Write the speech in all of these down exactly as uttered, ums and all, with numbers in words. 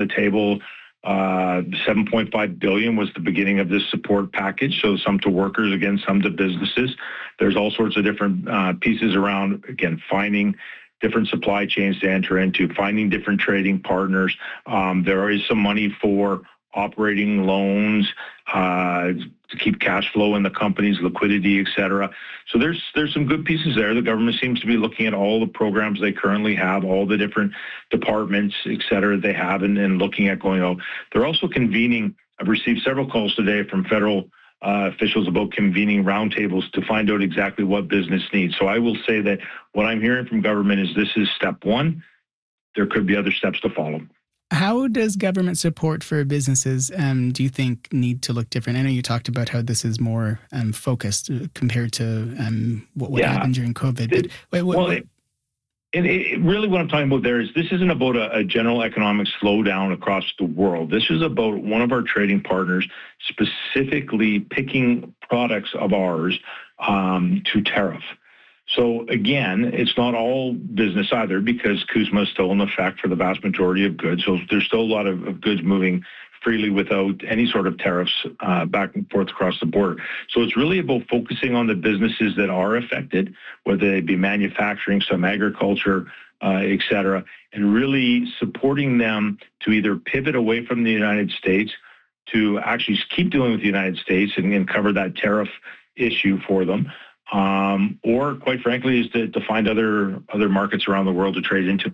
the table. Uh, seven point five billion dollars was the beginning of this support package. So some to workers, again, some to businesses. There's all sorts of different uh, pieces around, again, finding different supply chains to enter into, finding different trading partners. Um, there is some money for operating loans, uh, to keep cash flow in the companies, liquidity, et cetera. So there's there's some good pieces there. The government seems to be looking at all the programs they currently have, all the different departments, et cetera, they have, and, and looking at going out. They're also convening. I've received several calls today from federal uh, officials about convening roundtables to find out exactly what business needs. So I will say that what I'm hearing from government is this is step one. There could be other steps to follow. How does government support for businesses, um, do you think, need to look different? I know you talked about how this is more um, focused compared to um, what, what yeah. happened during COVID. But wait, what, well, what, it, it, it, really what I'm talking about there is this isn't about a, a general economic slowdown across the world. This is about one of our trading partners specifically picking products of ours um, to tariff. So again, it's not all business either because CUSMA is still in effect for the vast majority of goods. So there's still a lot of, of goods moving freely without any sort of tariffs uh, back and forth across the border. So it's really about focusing on the businesses that are affected, whether they be manufacturing, some agriculture, uh, et cetera, and really supporting them to either pivot away from the United States to actually keep dealing with the United States and, and cover that tariff issue for them. Um, or, quite frankly, is to, to find other other markets around the world to trade into.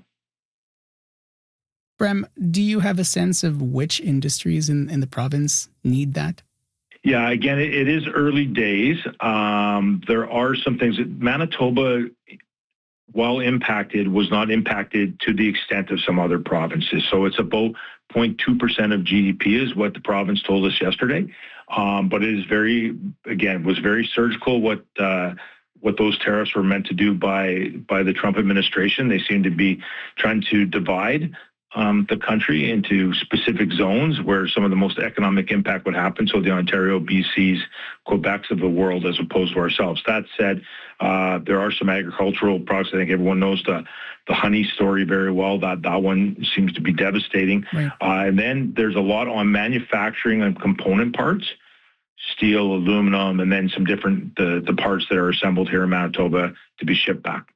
Bram, do you have a sense of which industries in, in the province need that? Yeah, again, it, it is early days. Um, there are some things that Manitoba, while impacted, was not impacted to the extent of some other provinces. So it's about zero point two percent of G D P is what the province told us yesterday. Um, but it is very, again, was very surgical what uh, what those tariffs were meant to do by by the Trump administration. They seem to be trying to divide um, the country into specific zones where some of the most economic impact would happen. So the Ontario, B Cs, Quebecs of the world as opposed to ourselves. That said, uh, there are some agricultural products. I think everyone knows the, the honey story very well. That, that one seems to be devastating. Right. Uh, and then there's a lot on manufacturing and component parts, steel, aluminum, and then some different the, the parts that are assembled here in Manitoba to be shipped back.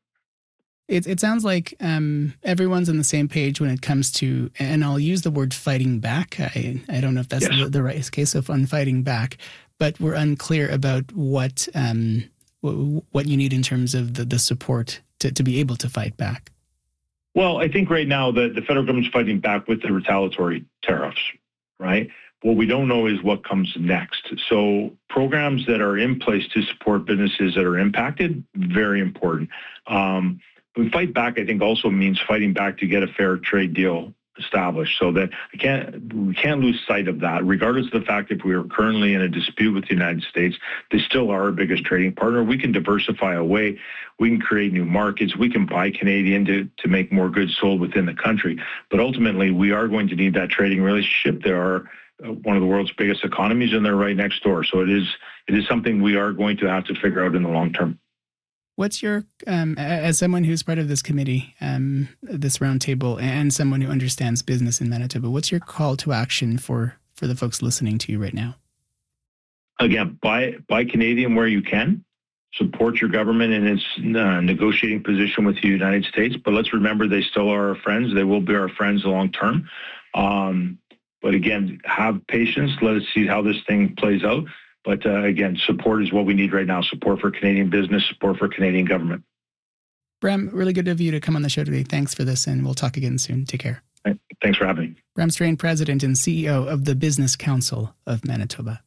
It, it sounds like um, everyone's on the same page when it comes to, and I'll use the word fighting back. I, I don't know if that's yes. the, the right case of on fighting back, but we're unclear about what um, w- what you need in terms of the, the support to, to be able to fight back. Well, I think right now the, the federal government's fighting back with the retaliatory tariffs, right? What we don't know is what comes next. So programs that are in place to support businesses that are impacted, very important. Um, but fight back, I think, also means fighting back to get a fair trade deal established. So that I can't, we can't lose sight of that, regardless of the fact if we are currently in a dispute with the United States. They still are our biggest trading partner. We can diversify away. We can create new markets. We can buy Canadian to, to make more goods sold within the country. But ultimately, we are going to need that trading relationship. There are one of the world's biggest economies, and they're right next door. So it is it is something we are going to have to figure out in the long term. What's your, um, as someone who's part of this committee, um, this roundtable, and someone who understands business in Manitoba, what's your call to action for, for the folks listening to you right now? Again, buy, buy Canadian where you can. Support your government in its uh, negotiating position with the United States. But let's remember, they still are our friends. They will be our friends long term. Um, but again, have patience. Let us see how this thing plays out. But uh, again, support is what we need right now. Support for Canadian business, support for Canadian government. Bram, really good of you to come on the show today. Thanks for this, and we'll talk again soon. Take care. Thanks for having me. Bram Strain, President and C E O of the Business Council of Manitoba.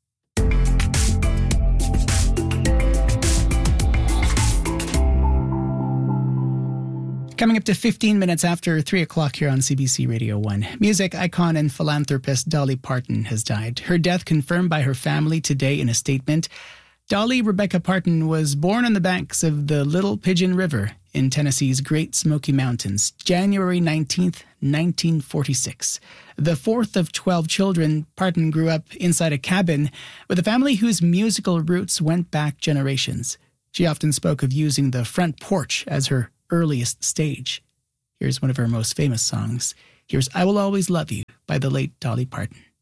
Coming up to fifteen minutes after three o'clock here on C B C Radio one. Music icon and philanthropist Dolly Parton has died. Her death confirmed by her family today in a statement. Dolly Rebecca Parton was born on the banks of the Little Pigeon River in Tennessee's Great Smoky Mountains, January nineteenth, nineteen forty-six. The fourth of twelve children, Parton grew up inside a cabin with a family whose musical roots went back generations. She often spoke of using the front porch as her earliest stage. Here's one of her most famous songs. Here's I Will Always Love You by the late Dolly Parton.